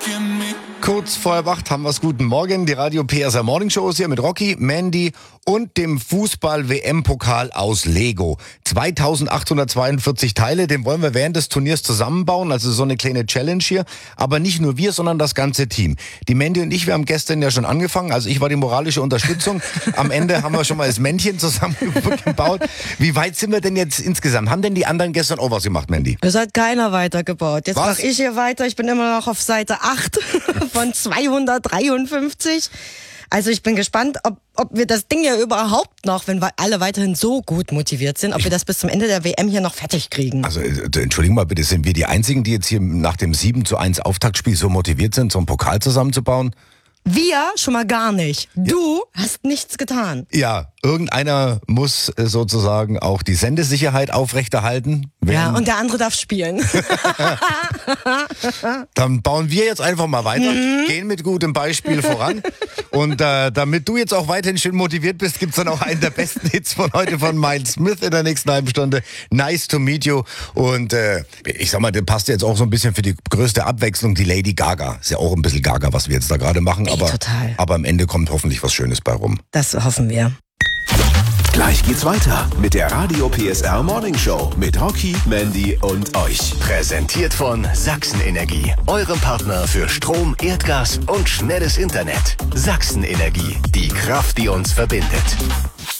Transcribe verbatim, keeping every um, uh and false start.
Kurz vor acht haben wir's. Guten Morgen. Die Radio P S R Morning Show ist hier mit Rocky, Mandy und dem Fußball-W M-Pokal aus Lego. zweitausendachthundertzweiundvierzig Teile, den wollen wir während des Turniers zusammenbauen, also so eine kleine Challenge hier. Aber nicht nur wir, sondern das ganze Team. Die Mandy und ich, wir haben gestern ja schon angefangen, also ich war die moralische Unterstützung. Am Ende haben wir schon mal das Männchen zusammengebaut. Wie weit sind wir denn jetzt insgesamt? Haben denn die anderen gestern auch was gemacht, Mandy? Es hat keiner weitergebaut. Jetzt mache ich hier weiter. Ich bin immer noch auf Seite acht von zweihundertdreiundfünfzig. Also ich bin gespannt, ob, ob wir das Ding ja überhaupt noch, wenn wir alle weiterhin so gut motiviert sind, ob wir das bis zum Ende der W M hier noch fertig kriegen. Also entschuldigen mal bitte, sind wir die Einzigen, die jetzt hier nach dem sieben zu eins Auftaktspiel so motiviert sind, so einen Pokal zusammenzubauen? Wir schon mal gar nicht. Du ja. hast nichts getan. Ja, irgendeiner muss sozusagen auch die Sendesicherheit aufrechterhalten. Ja, und der andere darf spielen. Dann bauen wir jetzt einfach mal weiter, mhm. gehen mit gutem Beispiel voran. Und äh, damit du jetzt auch weiterhin schön motiviert bist, gibt's dann auch einen der besten Hits von heute von Miles Smith in der nächsten halben Stunde. Nice to meet you. Und äh, ich sag mal, der passt jetzt auch so ein bisschen für die größte Abwechslung, die Lady Gaga. Ist ja auch ein bisschen Gaga, was wir jetzt da gerade machen. Ey, aber, total. aber am Ende kommt hoffentlich was Schönes bei rum. Das hoffen wir. Gleich geht's weiter mit der Radio P S R Morning Show mit Rocky, Mandy und euch. Präsentiert von Sachsenenergie, eurem Partner für Strom, Erdgas und schnelles Internet. Sachsenenergie, die Kraft, die uns verbindet.